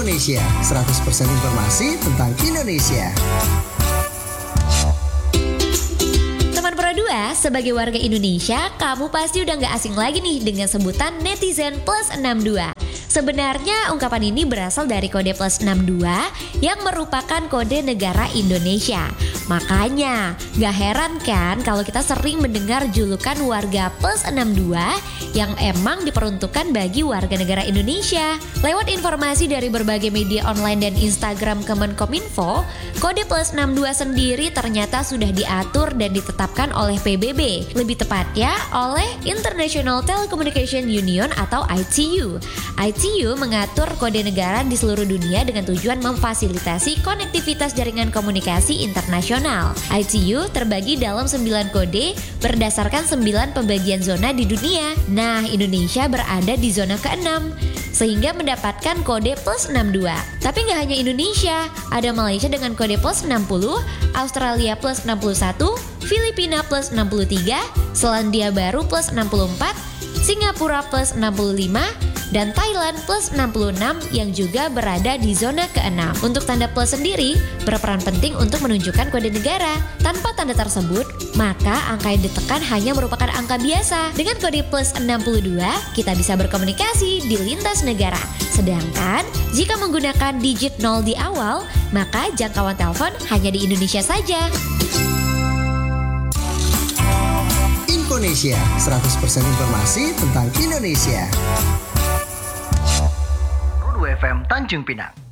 Infonesia, 100% informasi tentang Indonesia. Teman Pro 2, sebagai warga Indonesia, kamu pasti udah gak asing lagi nih dengan sebutan netizen plus 62. Sebenarnya ungkapan ini berasal dari kode plus 62 yang merupakan kode negara Indonesia. Makanya gak heran kan kalau kita sering mendengar julukan warga plus 62 yang emang diperuntukkan bagi warga negara Indonesia. Lewat informasi dari berbagai media online dan Instagram Kemenkominfo, kode plus 62 sendiri ternyata sudah diatur dan ditetapkan oleh PBB, lebih tepatnya oleh International Telecommunication Union atau ITU. ITU mengatur kode negara di seluruh dunia dengan tujuan memfasilitasi konektivitas jaringan komunikasi internasional. ITU terbagi dalam 9 kode berdasarkan 9 pembagian zona di dunia. Nah, Indonesia berada di zona ke-6 sehingga mendapatkan kode plus 62. Tapi nggak hanya Indonesia, ada Malaysia dengan kode plus 60, Australia plus 61, Filipina plus 63, Selandia Baru plus 64, Singapura plus 65, dan Thailand plus 66 yang juga berada di zona ke-6. Untuk tanda plus sendiri berperan penting untuk menunjukkan kode negara. Tanpa tanda tersebut, maka angka yang ditekan hanya merupakan angka biasa. Dengan kode plus 62, kita bisa berkomunikasi di lintas negara. Sedangkan jika menggunakan digit 0 di awal, maka jangkauan telepon hanya di Indonesia saja. Infonesia, 100% informasi tentang Indonesia. FM Tanjung Pinang.